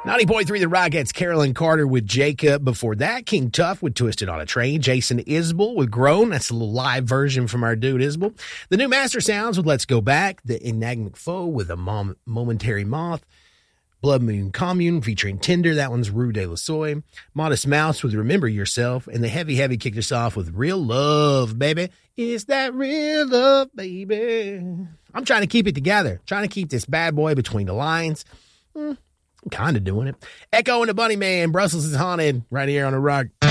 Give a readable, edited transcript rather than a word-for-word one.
90.3 The Rockets, Carolyn Carter with Jacob. Before that, King Tuff with Twisted on a Train. Jason Isbell with Grown. That's a little live version from our dude Isbell. The new Master Sounds with Let's Go Back. The Enigmatic Foe with a Momentary Moth. Blood Moon Commune featuring Tinder. That one's Rue de la Soy. Modest Mouse with Remember Yourself. And the Heavy Heavy kicked us off with Real Love, baby. Is that real love, baby? I'm trying to keep it together. Trying to keep this bad boy between the lines. I'm kind of doing it. Echo and the Bunny Man. Brussels is Haunted right here on the Rock.